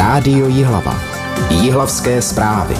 Rádio Jihlava. Jihlavské zprávy.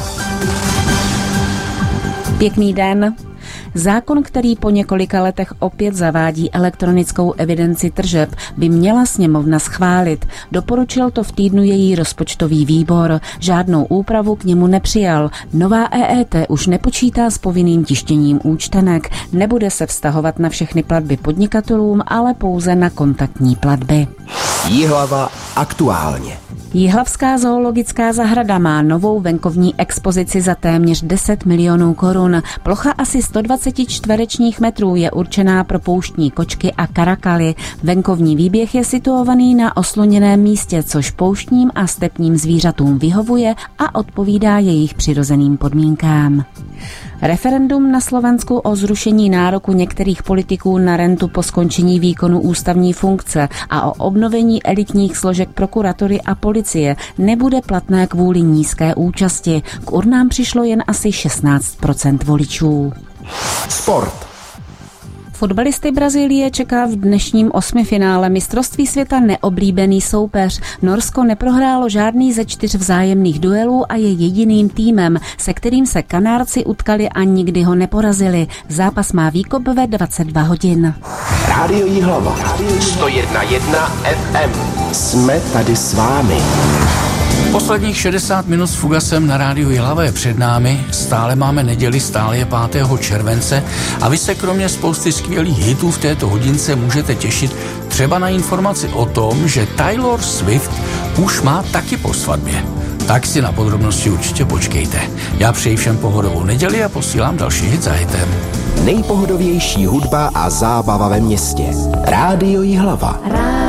Pěkný den. Zákon, který po několika letech opět zavádí elektronickou evidenci tržeb, by měla sněmovna schválit. Doporučil to v týdnu její rozpočtový výbor. Žádnou úpravu k němu nepřijal. Nová EET už nepočítá s povinným tištěním účtenek. Nebude se vztahovat na všechny platby podnikatelům, ale pouze na kontaktní platby. Jihlava aktuálně. Jihlavská zoologická zahrada má novou venkovní expozici za téměř 10 milionů korun. Plocha asi 120 čtverečních metrů je určená pro pouštní kočky a karakaly. Venkovní výběh je situovaný na osluněném místě, což pouštním a stepním zvířatům vyhovuje a odpovídá jejich přirozeným podmínkám. Referendum na Slovensku o zrušení nároku některých politiků na rentu po skončení výkonu ústavní funkce a o obnovení elitních složek prokuratury a policie nebude platné kvůli nízké účasti. K urnám přišlo jen asi 16% voličů. Sport. Fotbalisty Brazílie čeká v dnešním osmifinále mistrovství světa neoblíbený soupeř. Norsko neprohrálo žádný ze 4 vzájemných duelů a je jediným týmem, se kterým se Kanárci utkali a nikdy ho neporazili. Zápas má výkop ve 22 hodin. Rádio Jihlava. 101,1 FM. Jsme tady s vámi. Posledních 60 minut s Fugasem na rádiu Jihlava je před námi. Stále máme neděli, stále je 5. července a vy se kromě spousty skvělých hitů v této hodince můžete těšit třeba na informaci o tom, že Taylor Swift už má taky po svatbě. Tak si na podrobnosti určitě počkejte. Já přeji všem pohodovou neděli a posílám další hit za hitem. Nejpohodovější hudba a zábava ve městě. Rádio Jihlava.